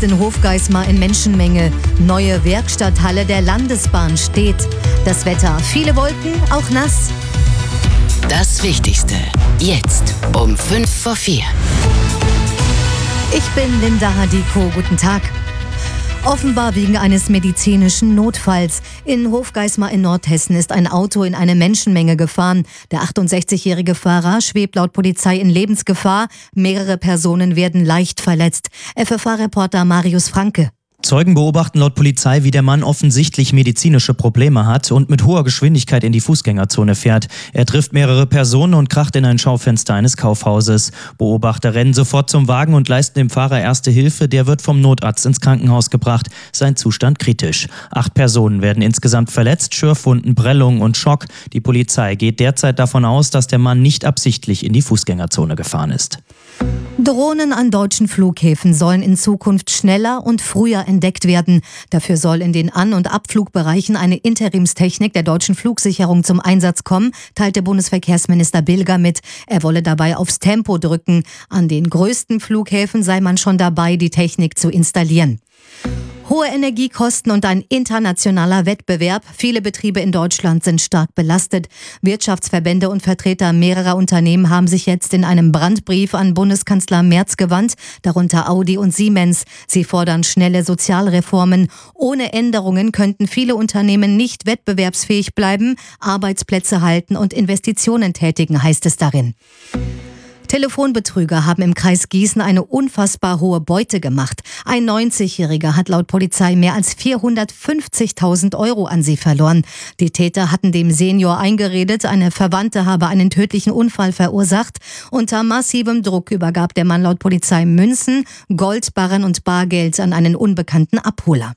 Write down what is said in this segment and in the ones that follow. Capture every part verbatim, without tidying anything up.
Nacht in Hofgeismar in Menschenmenge. Neue Werkstatthalle der Landesbahn steht. Das Wetter, viele Wolken, auch nass. Das Wichtigste, jetzt um fünf vor vier. Ich bin Linda Hadiko, guten Tag. Offenbar wegen eines medizinischen Notfalls. In Hofgeismar in Nordhessen ist ein Auto in eine Menschenmenge gefahren. Der achtundsechzigjährige Fahrer schwebt laut Polizei in Lebensgefahr. Mehrere Personen werden leicht verletzt. F F A-Reporter Marius Franke. Zeugen beobachten laut Polizei, wie der Mann offensichtlich medizinische Probleme hat und mit hoher Geschwindigkeit in die Fußgängerzone fährt. Er trifft mehrere Personen und kracht in ein Schaufenster eines Kaufhauses. Beobachter rennen sofort zum Wagen und leisten dem Fahrer erste Hilfe. Der wird vom Notarzt ins Krankenhaus gebracht. Sein Zustand kritisch. Acht Personen werden insgesamt verletzt, Schürfwunden, Prellungen und Schock. Die Polizei geht derzeit davon aus, dass der Mann nicht absichtlich in die Fußgängerzone gefahren ist. Drohnen an deutschen Flughäfen sollen in Zukunft schneller und früher entdeckt werden. Dafür soll in den An- und Abflugbereichen eine Interimstechnik der deutschen Flugsicherung zum Einsatz kommen, teilte Bundesverkehrsminister Bilger mit. Er wolle dabei aufs Tempo drücken. An den größten Flughäfen sei man schon dabei, die Technik zu installieren. Hohe Energiekosten und ein internationaler Wettbewerb. Viele Betriebe in Deutschland sind stark belastet. Wirtschaftsverbände und Vertreter mehrerer Unternehmen haben sich jetzt in einem Brandbrief an Bundeskanzler Merz gewandt, darunter Audi und Siemens. Sie fordern schnelle Sozialreformen. Ohne Änderungen könnten viele Unternehmen nicht wettbewerbsfähig bleiben, Arbeitsplätze halten und Investitionen tätigen, heißt es darin. Telefonbetrüger haben im Kreis Gießen eine unfassbar hohe Beute gemacht. Ein neunzigjähriger hat laut Polizei mehr als vierhundertfünfzigtausend Euro an sie verloren. Die Täter hatten dem Senior eingeredet, eine Verwandte habe einen tödlichen Unfall verursacht. Unter massivem Druck übergab der Mann laut Polizei Münzen, Goldbarren und Bargeld an einen unbekannten Abholer.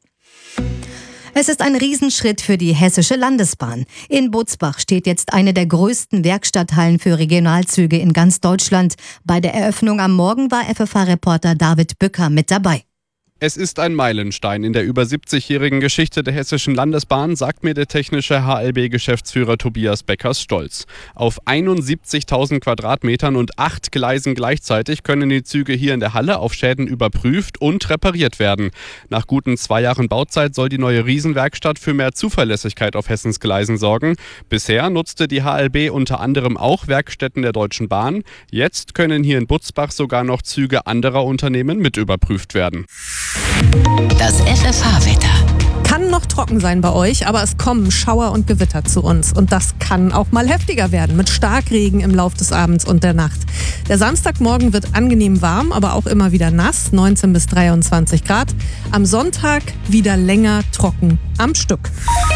Es ist ein Riesenschritt für die Hessische Landesbahn. In Butzbach steht jetzt eine der größten Werkstatthallen für Regionalzüge in ganz Deutschland. Bei der Eröffnung am Morgen war F F A-Reporter David Bücker mit dabei. Es ist ein Meilenstein in der über siebzigjährigen Geschichte der Hessischen Landesbahn, sagt mir der technische H L B-Geschäftsführer Tobias Beckers stolz. Auf einundsiebzigtausend Quadratmetern und acht Gleisen gleichzeitig können die Züge hier in der Halle auf Schäden überprüft und repariert werden. Nach guten zwei Jahren Bauzeit soll die neue Riesenwerkstatt für mehr Zuverlässigkeit auf Hessens Gleisen sorgen. Bisher nutzte die H L B unter anderem auch Werkstätten der Deutschen Bahn. Jetzt können hier in Butzbach sogar noch Züge anderer Unternehmen mit überprüft werden. Das F F H-Wetter. Kann noch trocken sein bei euch, aber es kommen Schauer und Gewitter zu uns. Und das kann auch mal heftiger werden, mit Starkregen im Lauf des Abends und der Nacht. Der Samstagmorgen wird angenehm warm, aber auch immer wieder nass, neunzehn bis dreiundzwanzig Grad. Am Sonntag wieder länger trocken am Stück.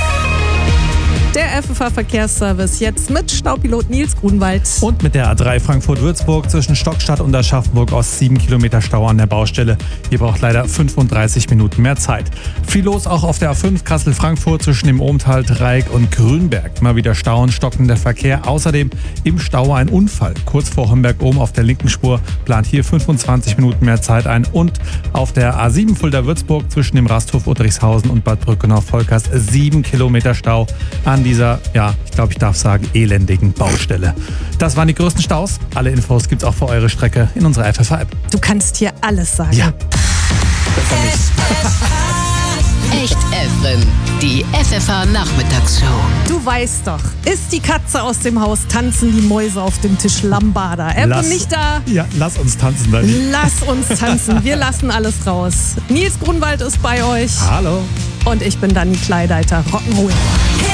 Der F F H-Verkehrsservice jetzt mit Staupilot Nils Grunwald. Und mit der A drei Frankfurt-Würzburg zwischen Stockstadt und Aschaffenburg aus sieben Kilometer Stau an der Baustelle. Hier braucht leider fünfunddreißig Minuten mehr Zeit. Viel los auch auf der A fünf Kassel-Frankfurt zwischen dem Ohmtal, Dreieck und Grünberg. Immer wieder Stau und stockender Verkehr. Außerdem im Stau ein Unfall. Kurz vor Homberg-Ohm auf der linken Spur plant hier fünfundzwanzig Minuten mehr Zeit ein. Und auf der A sieben Fulda-Würzburg zwischen dem Rasthof Uttrichshausen und Bad Brückenau-Volkers sieben Kilometer Stau an dieser, ja, ich glaube, ich darf sagen, elendigen Baustelle. Das waren die größten Staus. Alle Infos gibt's auch für eure Strecke in unserer F F H-App. Du kannst hier alles sagen. Ja. Echt Efren, die F F H-Nachmittagsshow. Du weißt doch, ist die Katze aus dem Haus, tanzen die Mäuse auf dem Tisch Lambada. Efren nicht da? Ja, lass uns tanzen, Dani. Lass uns tanzen. Wir lassen alles raus. Nils Grunwald ist bei euch. Hallo. Und ich bin Dani Kleideiter. Rock'n'Roll.